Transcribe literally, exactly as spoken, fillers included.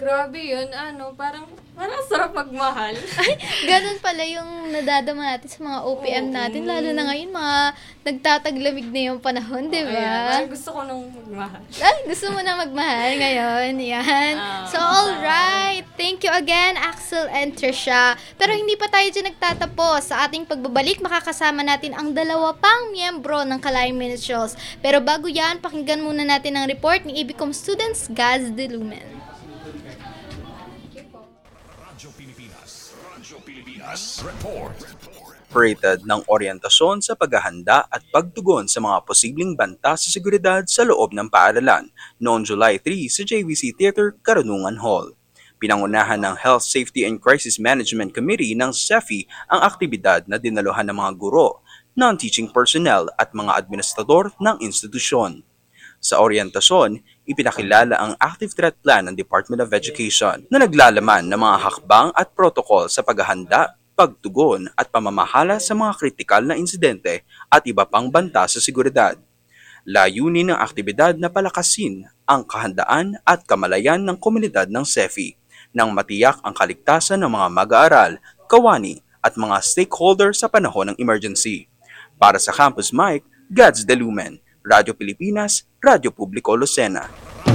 Grabe yun, ano, parang, parang sarap magmahal. Ganun pala yung nadadama natin sa mga O P M natin. Lalo na ngayon, mga nagtataglamig na yung panahon, di Ayan, ba? parang gusto ko nung magmahal. Ay, gusto mo na magmahal ngayon. Yan. Ah, So, alright. Thank you again, Axel and Trisha. Pero hindi pa tayo dyan nagtatapos. Sa ating pagbabalik, makakasama natin ang dalawa pang miyembro ng Kalayang Minstrels. Pero bago yan, pakinggan muna natin ang report ni Ibicom students, Gaz de Lumen. Radyo Pilipinas. Radyo Pilipinas. Report. Operated ng oryentasyon sa paghahanda at pagtugon sa mga posibleng banta sa seguridad sa loob ng paaralan noong July third sa J V C Theater, Karunungan Hall. Pinangunahan ng Health, Safety and Crisis Management Committee ng S E F I ang aktibidad na dinaluhan ng mga guro, non-teaching personnel at mga administrador ng institusyon. Sa oryentasyon, ipinakilala ang Active Threat Plan ng Department of Education na naglalaman ng mga hakbang at protocol sa paghahanda, pagtugon at pamamahala sa mga kritikal na insidente at iba pang banta sa seguridad. Layunin ng aktibidad na palakasin ang kahandaan at kamalayan ng komunidad ng S E F I nang matiyak ang kaligtasan ng mga mag-aaral, kawani at mga stakeholder sa panahon ng emergency. Para sa Campus Mic, Gaz de Lumen, Radyo Pilipinas, Radyo Publiko Lucena.